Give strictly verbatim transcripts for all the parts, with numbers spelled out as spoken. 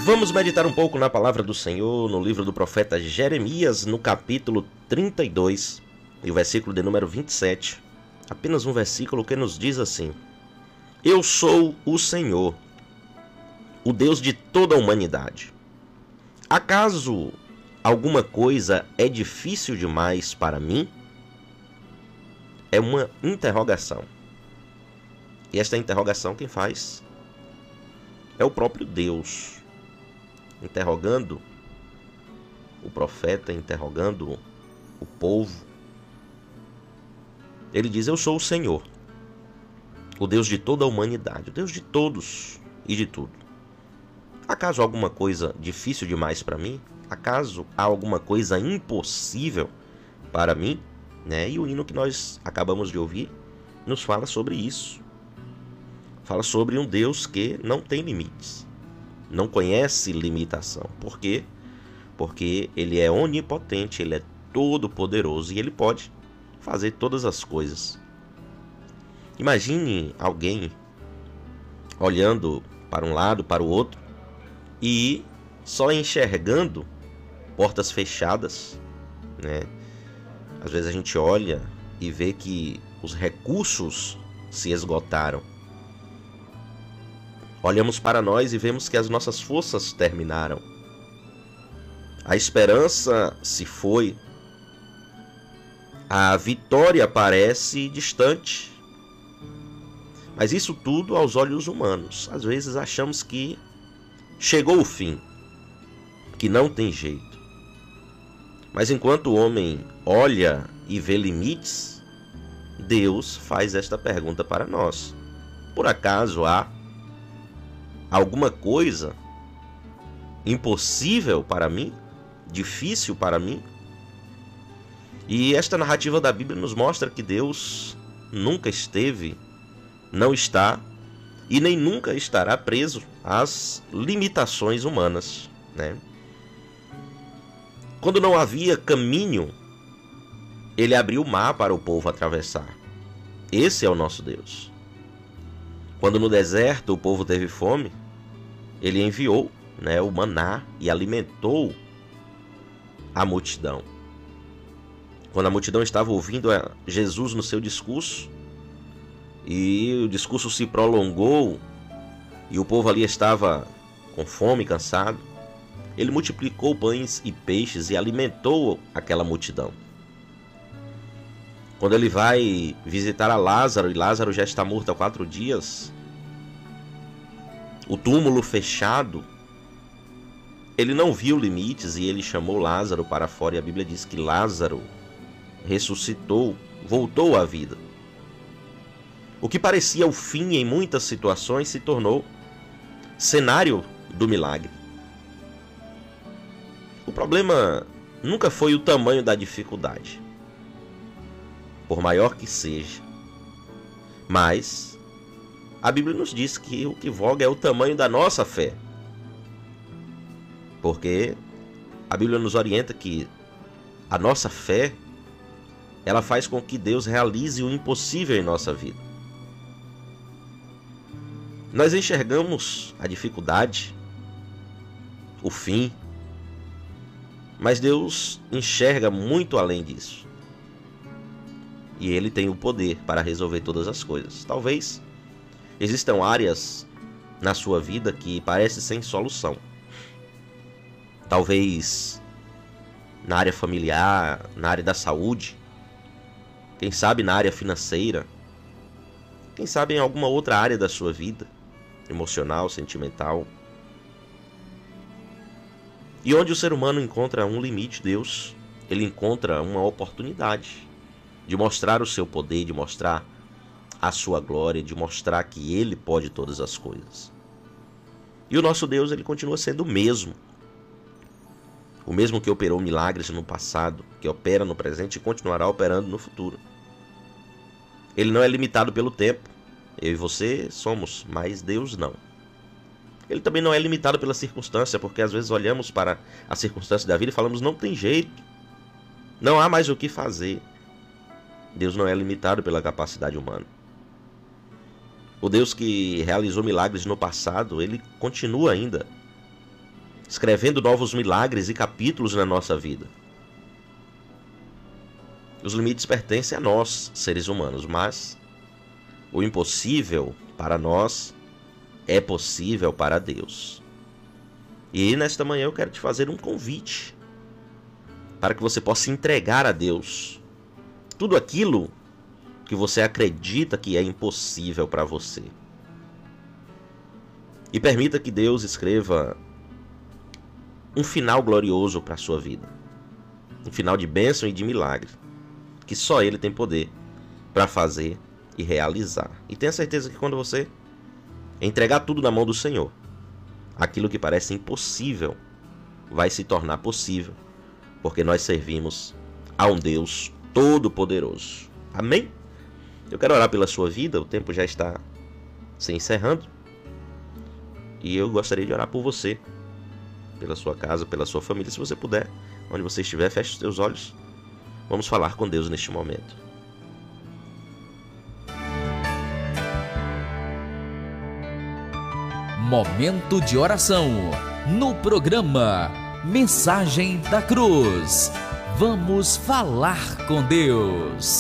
Vamos meditar um pouco na palavra do Senhor, no livro do profeta Jeremias, no capítulo trinta e dois, e o versículo de número vinte e sete. Apenas um versículo que nos diz assim: Eu sou o Senhor, o Deus de toda a humanidade. Acaso alguma coisa é difícil demais para mim? É uma interrogação. E esta interrogação quem faz é o próprio Deus, interrogando o profeta, interrogando o povo. Ele diz: eu sou o Senhor, o Deus de toda a humanidade, o Deus de todos e de tudo. Acaso há alguma coisa difícil demais para mim? Acaso há alguma coisa impossível para mim? Né? E o hino que nós acabamos de ouvir nos fala sobre isso. Fala sobre um Deus que não tem limites, não conhece limitação. Por quê? Porque Ele é onipotente, Ele é todo-poderoso e Ele pode fazer todas as coisas. Imagine alguém olhando para um lado, para o outro e só enxergando portas fechadas, né? Às vezes a gente olha e vê que os recursos se esgotaram. Olhamos para nós e vemos que as nossas forças terminaram. A esperança se foi. A vitória parece distante. Mas isso tudo aos olhos humanos. Às vezes achamos que chegou o fim, que não tem jeito. Mas enquanto o homem olha e vê limites, Deus faz esta pergunta para nós: por acaso há alguma coisa impossível para mim? Difícil para mim? E esta narrativa da Bíblia nos mostra que Deus nunca esteve, não está e nem nunca estará preso às limitações humanas, né? Quando não havia caminho, Ele abriu o mar para o povo atravessar. Esse é o nosso Deus. Quando no deserto o povo teve fome, Ele enviou, né, o maná e alimentou a multidão. Quando a multidão estava ouvindo Jesus no seu discurso, e o discurso se prolongou, e o povo ali estava com fome, cansado, Ele multiplicou pães e peixes e alimentou aquela multidão. Quando Ele vai visitar a Lázaro, e Lázaro já está morto há quatro dias, o túmulo fechado, Ele não viu limites e Ele chamou Lázaro para fora, e a Bíblia diz que Lázaro ressuscitou, voltou à vida. O que parecia o fim em muitas situações se tornou cenário do milagre. O problema nunca foi o tamanho da dificuldade, por maior que seja, mas a Bíblia nos diz que o que voga é o tamanho da nossa fé, porque a Bíblia nos orienta que a nossa fé, ela faz com que Deus realize o impossível em nossa vida. Nós enxergamos a dificuldade, o fim, mas Deus enxerga muito além disso. E Ele tem o poder para resolver todas as coisas. Talvez existam áreas na sua vida que parecem sem solução. Talvez na área familiar, na área da saúde, quem sabe na área financeira, quem sabe em alguma outra área da sua vida, emocional, sentimental. E onde o ser humano encontra um limite, Deus, Ele encontra uma oportunidade de mostrar o seu poder, de mostrar a sua glória, de mostrar que Ele pode todas as coisas. E o nosso Deus, Ele continua sendo o mesmo. O mesmo que operou milagres no passado, que opera no presente e continuará operando no futuro. Ele não é limitado pelo tempo. Eu e você somos, mas Deus não. Ele também não é limitado pela circunstância, porque às vezes olhamos para a circunstância da vida e falamos: não tem jeito, não há mais o que fazer. Deus não é limitado pela capacidade humana. O Deus que realizou milagres no passado, Ele continua ainda escrevendo novos milagres e capítulos na nossa vida. Os limites pertencem a nós, seres humanos, mas o impossível para nós é possível para Deus. E nesta manhã eu quero te fazer um convite para que você possa entregar a Deus tudo aquilo que você acredita que é impossível para você. E permita que Deus escreva um final glorioso para a sua vida. Um final de bênção e de milagre, que só Ele tem poder para fazer e realizar. E tenha certeza que quando você entregar tudo na mão do Senhor, aquilo que parece impossível vai se tornar possível, porque nós servimos a um Deus Todo-Poderoso. Amém? Eu quero orar pela sua vida, o tempo já está se encerrando. E eu gostaria de orar por você, pela sua casa, pela sua família. Se você puder, onde você estiver, feche os seus olhos. Vamos falar com Deus neste momento. Momento de oração no programa Mensagem da Cruz. Vamos falar com Deus.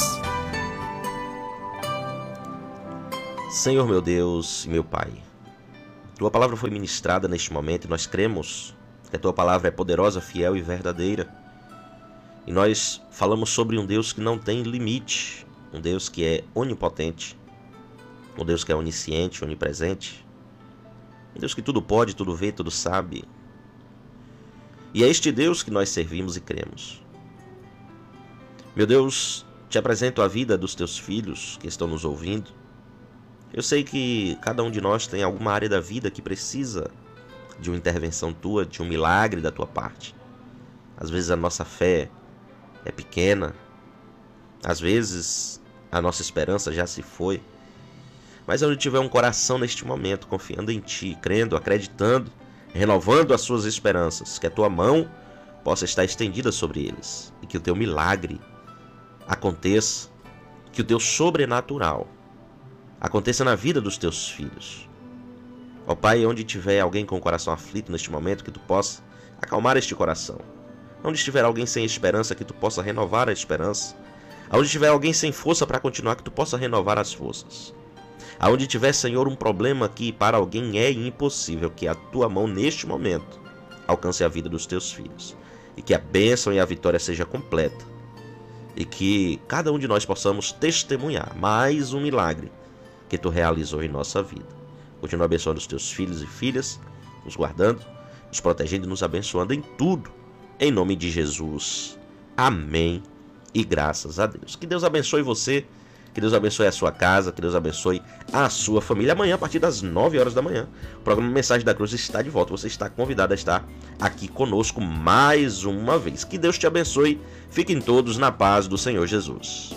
Senhor meu Deus e meu Pai, Tua palavra foi ministrada neste momento e nós cremos que a Tua palavra é poderosa, fiel e verdadeira. E nós falamos sobre um Deus que não tem limite, um Deus que é onipotente, um Deus que é onisciente, onipresente, um Deus que tudo pode, tudo vê, tudo sabe. E é este Deus que nós servimos e cremos. Meu Deus, te apresento a vida dos Teus filhos que estão nos ouvindo. Eu sei que cada um de nós tem alguma área da vida que precisa de uma intervenção Tua, de um milagre da Tua parte. Às vezes a nossa fé é pequena, às vezes a nossa esperança já se foi. Mas onde tiver um coração neste momento, confiando em Ti, crendo, acreditando, renovando as suas esperanças, que a Tua mão possa estar estendida sobre eles e que o Teu milagre aconteça, que o Teu sobrenatural aconteça na vida dos Teus filhos. Ó Pai, onde tiver alguém com o coração aflito neste momento, que Tu possa acalmar este coração. Onde estiver alguém sem esperança, que Tu possa renovar a esperança. Onde tiver alguém sem força para continuar, que Tu possa renovar as forças. Aonde tiver, Senhor, um problema que para alguém é impossível, que a Tua mão neste momento alcance a vida dos Teus filhos. E que a bênção e a vitória seja completa. E que cada um de nós possamos testemunhar mais um milagre que Tu realizou em nossa vida. Continua abençoando os Teus filhos e filhas, nos guardando, nos protegendo e nos abençoando em tudo. Em nome de Jesus. Amém. E graças a Deus. Que Deus abençoe você. Que Deus abençoe a sua casa. Que Deus abençoe a sua família. Amanhã, a partir das nove horas da manhã, o programa Mensagem da Cruz está de volta. Você está convidado a estar aqui conosco mais uma vez. Que Deus te abençoe. Fiquem todos na paz do Senhor Jesus.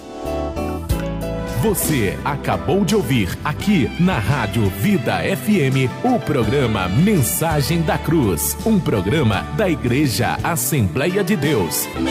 Você acabou de ouvir aqui na Rádio Vida F M o programa Mensagem da Cruz, um programa da Igreja Assembleia de Deus.